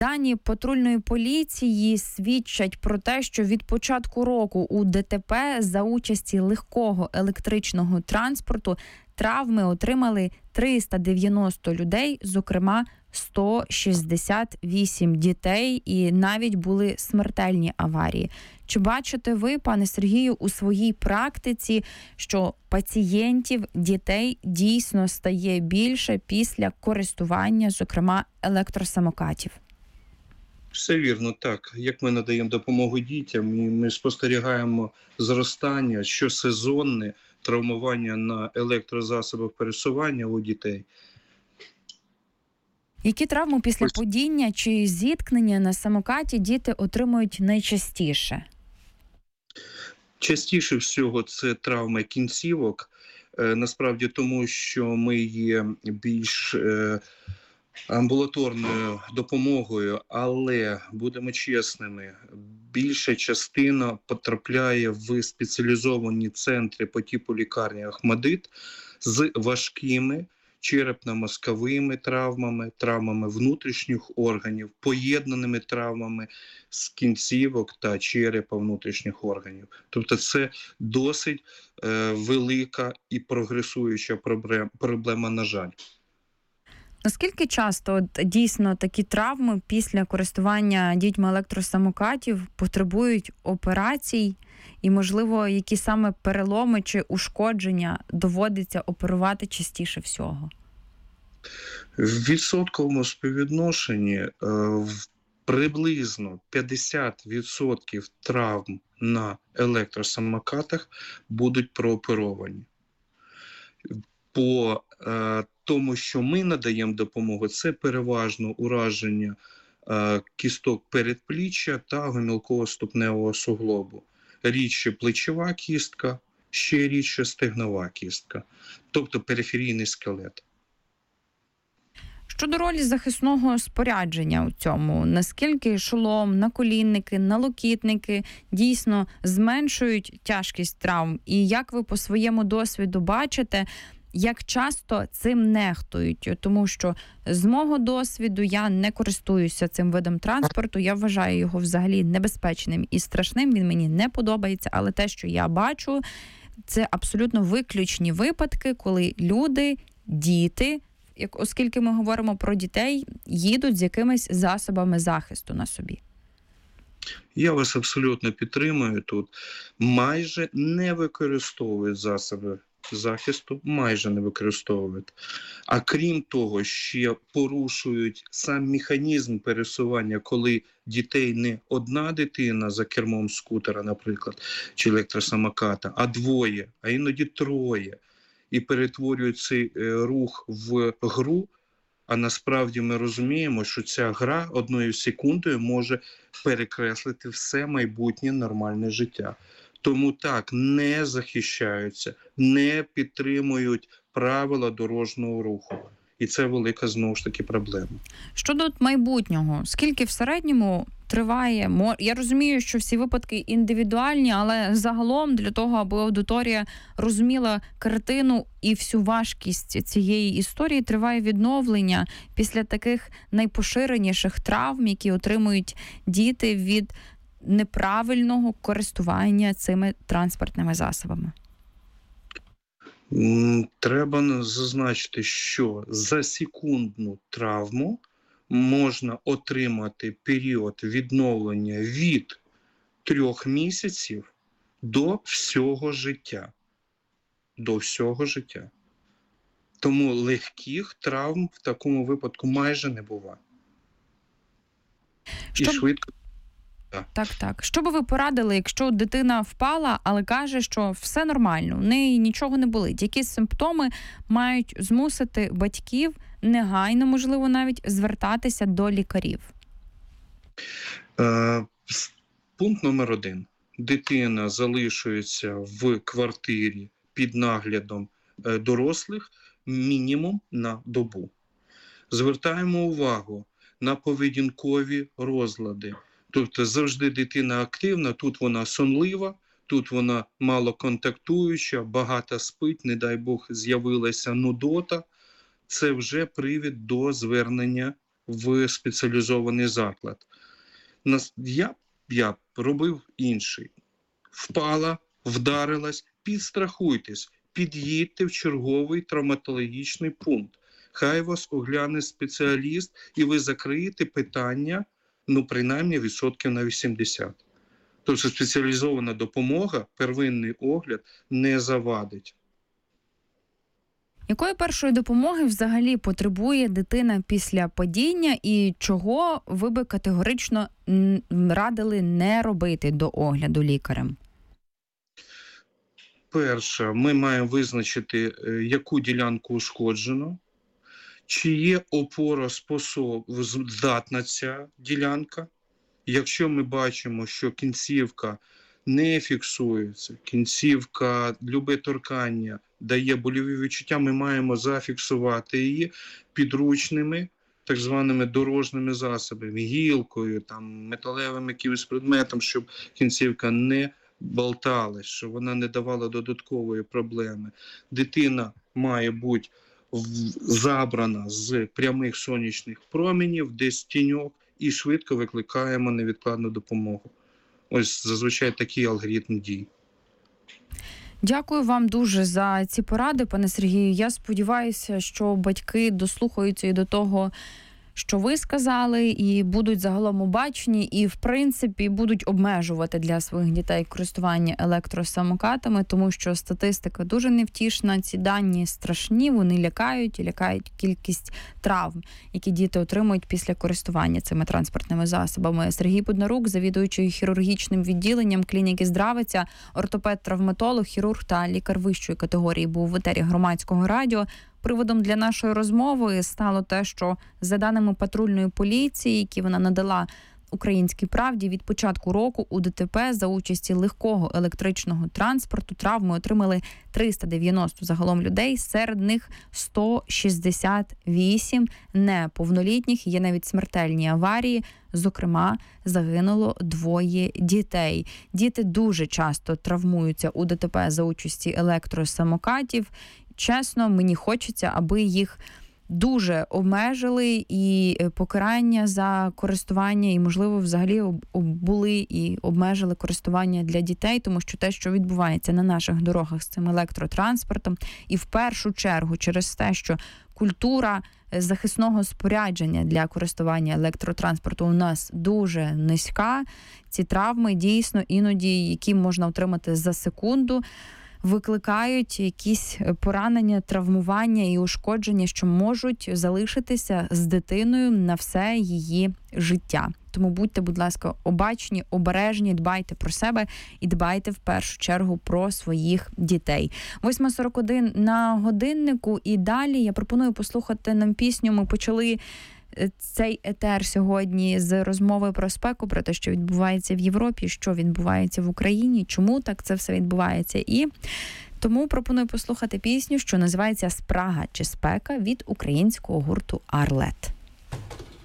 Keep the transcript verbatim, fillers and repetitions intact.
Дані патрульної поліції свідчать про те, що від початку року у ДТП за участі легкого електричного транспорту травми отримали триста дев'яносто людей, зокрема сто шістдесят вісім дітей, і навіть були смертельні аварії. Чи бачите ви, пане Сергію, у своїй практиці, що пацієнтів, дітей дійсно стає більше після користування, зокрема, електросамокатів? Все вірно, так. Як ми надаємо допомогу дітям, і ми спостерігаємо зростання щосезонне травмування на електрозасобах пересування у дітей. Які травми після падіння чи зіткнення на самокаті діти отримують найчастіше? Частіше всього це травми кінцівок. Е, насправді тому, що ми є більш е, амбулаторною допомогою, але, будемо чесними, більша частина потрапляє в спеціалізовані центри по типу лікарні «Охматдит» з важкими черепно-мозковими травмами, травмами внутрішніх органів, поєднаними травмами з кінцівок та черепа внутрішніх органів. Тобто це досить е, велика і прогресуюча проблема, проблема, на жаль. Наскільки часто от, дійсно такі травми після користування дітьми електросамокатів потребують операцій і, можливо, які саме переломи чи ушкодження доводиться оперувати частіше всього? В відсотковому співвідношенні е, приблизно п'ятдесят відсотків травм на електросамокатах будуть прооперовані. По е, тому, що ми надаємо допомогу, це переважно ураження е, кісток передпліччя та гомілково-ступневого суглобу. Рідше плечова кістка, ще рідше стегнова кістка, тобто периферійний скелет. Щодо ролі захисного спорядження у цьому, наскільки шолом, наколінники, налокітники дійсно зменшують тяжкість травм? І як ви по своєму досвіду бачите, як часто цим нехтують? Тому що з мого досвіду я не користуюся цим видом транспорту, я вважаю його взагалі небезпечним і страшним, він мені не подобається, але те, що я бачу, це абсолютно виключні випадки, коли люди, діти, як, оскільки ми говоримо про дітей, їдуть з якимись засобами захисту на собі. Я вас абсолютно підтримую тут. Майже не використовують засоби захисту, майже не використовують. А крім того, ще порушують сам механізм пересування, коли дітей не одна дитина за кермом скутера, наприклад, чи електросамоката, а двоє, а іноді троє. І перетворюють цей рух в гру, а насправді ми розуміємо, що ця гра одною секундою може перекреслити все майбутнє нормальне життя. Тому так, не захищаються, не підтримують правила дорожнього руху. І це велика, знову ж таки, проблема. Щодо майбутнього, скільки в середньому триває? Я розумію, що всі випадки індивідуальні, але загалом для того, аби аудиторія розуміла картину і всю важкість цієї історії, триває відновлення після таких найпоширеніших травм, які отримують діти від неправильного користування цими транспортними засобами. Треба зазначити, що за секундну травму можна отримати період відновлення від трьох місяців до всього життя. До всього життя. Тому легких травм в такому випадку майже не буває. Що... І швидко. Так, так. Що би ви порадили, якщо дитина впала, але каже, що все нормально, в неї нічого не болить? Які симптоми мають змусити батьків негайно, можливо, навіть звертатися до лікарів? Е, пункт номер один. Дитина залишується в квартирі під наглядом е, дорослих мінімум на добу. Звертаємо увагу на поведінкові розлади. Тобто завжди дитина активна, тут вона сонлива, тут вона малоконтактуюча, багато спить, не дай Бог, з'явилася нудота. Це вже привід до звернення в спеціалізований заклад. Нас, я, я робив інший. Впала, вдарилась, підстрахуйтесь, під'їдьте в черговий травматологічний пункт. Хай вас огляне спеціаліст, і ви закриєте питання, ну, принаймні, відсотків на вісімдесят. Тобто спеціалізована допомога, первинний огляд не завадить. Якої першої допомоги взагалі потребує дитина після падіння і чого ви би категорично радили не робити до огляду лікарем? Перше, ми маємо визначити, яку ділянку ушкоджено, чи є опороспособна ця ділянка. Якщо ми бачимо, що кінцівка не фіксується, кінцівка, любе торкання дає больові відчуття, ми маємо зафіксувати її підручними, так званими дорожніми засобами, гілкою, там, металевим якимось предметом, щоб кінцівка не болталась, щоб вона не давала додаткової проблеми. Дитина має бути забрана з прямих сонячних промінів, десь тіньок, і швидко викликаємо невідкладну допомогу. Ось зазвичай такий алгоритм дій. Дякую вам дуже за ці поради, пане Сергію. Я сподіваюся, що батьки дослухаються і до того, що ви сказали, і будуть загалом обачені, і, в принципі, будуть обмежувати для своїх дітей користування електросамокатами, тому що статистика дуже невтішна, ці дані страшні, вони лякають, і лякають кількість травм, які діти отримують після користування цими транспортними засобами. Сергій Буднарук, завідуючий хірургічним відділенням клініки Здравиця, ортопед-травматолог, хірург та лікар вищої категорії, був в етері Громадського радіо. Приводом для нашої розмови стало те, що за даними патрульної поліції, які вона надала «Українській правді», від початку року у ДТП за участі легкого електричного транспорту травми отримали триста дев'яносто загалом людей, серед них сто шістдесят вісім неповнолітніх, є навіть смертельні аварії, зокрема, загинуло двоє дітей. Діти дуже часто травмуються у ДТП за участі електросамокатів. Чесно, мені хочеться, аби їх дуже обмежили і покарання за користування, і, можливо, взагалі були і обмежили користування для дітей, тому що те, що відбувається на наших дорогах з цим електротранспортом, і в першу чергу через те, що культура захисного спорядження для користування електротранспорту у нас дуже низька, ці травми дійсно іноді, які можна отримати за секунду, викликають якісь поранення, травмування і ушкодження, що можуть залишитися з дитиною на все її життя. Тому будьте, будь ласка, обачні, обережні, дбайте про себе і дбайте в першу чергу про своїх дітей. восьма сорок один на годиннику, і далі я пропоную послухати нам пісню. Ми почали цей етер сьогодні з розмови про спеку, про те, що відбувається в Європі, що відбувається в Україні, чому так це все відбувається. І тому пропоную послухати пісню, що називається «Спрага чи спека» від українського гурту «Арлет».